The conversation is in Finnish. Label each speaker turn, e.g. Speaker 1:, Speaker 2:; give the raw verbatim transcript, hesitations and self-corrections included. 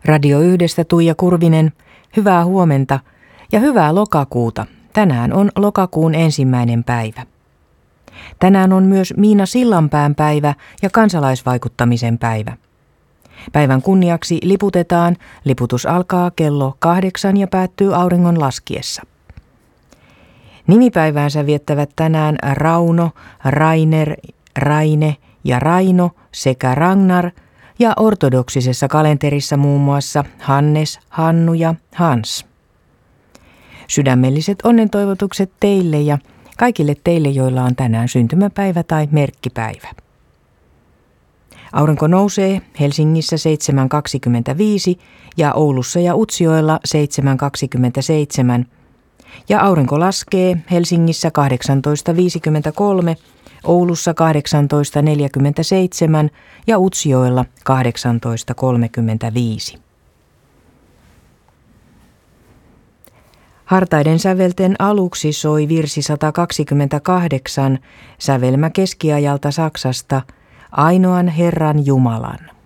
Speaker 1: Radio Yhdestä Tuija Kurvinen, hyvää huomenta ja hyvää lokakuuta. Tänään on lokakuun ensimmäinen päivä. Tänään on myös Miina Sillanpään päivä ja kansalaisvaikuttamisen päivä. Päivän kunniaksi liputetaan. Liputus alkaa kello kahdeksan ja päättyy auringon laskiessa. Nimipäiväänsä viettävät tänään Rauno, Rainer, Raine ja Raino sekä Ragnar ja ortodoksisessa kalenterissa muun muassa Hannes, Hannu ja Hans. Sydämelliset onnentoivotukset teille ja kaikille teille, joilla on tänään syntymäpäivä tai merkkipäivä. Aurinko nousee Helsingissä seitsemän kaksikymmentäviisi ja Oulussa ja Utsjoella seitsemän kaksikymmentäseitsemän. Ja aurinko laskee Helsingissä kahdeksantoista viisikymmentäkolme, Oulussa kahdeksantoista neljäkymmentäseitsemän ja Utsjoella kahdeksantoista kolmekymmentäviisi. Hartaiden sävelten aluksi soi virsi sata kaksikymmentäkahdeksan, sävelmä keskiajalta Saksasta, Ainoan Herran Jumalan.